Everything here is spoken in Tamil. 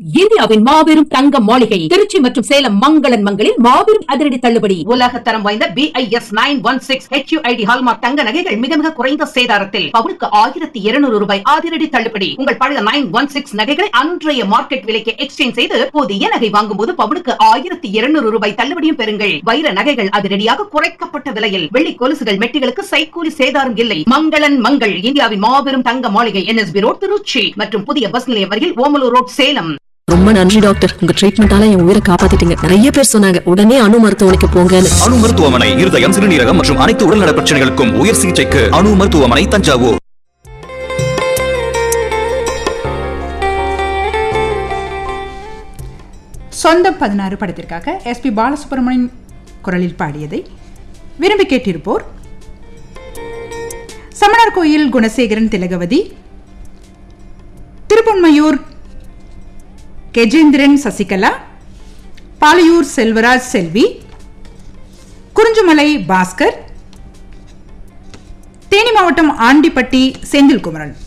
இந்தியாவின் மாபெரும் தங்க மாளிகை திருச்சி மற்றும் சேலம் மங்களன் மங்களில் மாபெரும் அதிரடி தள்ளுபடி. உலக தரம் வாய்ந்த BIS 916 HUID ஹால்மார்க் தங்க நகைகள் மிக மிக குறைந்த சேதாரத்தில் பவுனுக்கு 1200 ரூபாய் அதிரடி தள்ளுபடி. உங்கள் பழைய 916 நகைகளை அன்றைய மார்க்கெட் விலைக்கு எக்ஸ்சேஞ்ச் செய்து புதிய நகை வாங்கும் போது பவுனுக்கு 1200 ரூபாய் தள்ளுபடியும் பெறுங்கள். வைர நகைகள் அதிரடியாக குறைக்கப்பட்ட விலையில், வெள்ளி கொலுசுகள் மெட்டிகளுக்கு சைக்கூலி சேதாரம் இல்லை. மங்களன் மங்கள் இந்தியாவின் மாபெரும் தங்க மாளிகை NSB ரோட் திருச்சி மற்றும் புதிய பஸ் நிலையம் அருகில் ஓமலூர் ரோட் சேலம். ரொம்ப நன்றி டாக்டர், உங்க ட்ரீட்மெண்டால என் உயிரை காப்பாத்திட்டீங்க. நிறைய பேர் சொன்னாங்க உடனே அணு மருத்துவமனைக்கு போங்கன்னு. அணு மருத்துவமனை இருதயம், சிறுநீரகம் மற்றும் அனைத்து உடல்நல பிரச்சனைகளுக்கும் உயர் சிகிச்சைக்கு அணு மருத்துவமனை, தஞ்சாவூர். சொந்தம் 16 படத்திற்காக SP பாலசுப்ரமணியன் குரலில் பாடியதை விரும்பி கேட்டிருப்போர் சமணர் கோயில் குணசேகரன் திலகவதி, திருப்பன்மையூர் கெஜேந்திரன் சசிகலா, பாலையூர் செல்வராஜ் செல்வி, குறிஞ்சுமலை பாஸ்கர், தேனி மாவட்டம் ஆண்டிப்பட்டி செந்தில்குமரன்.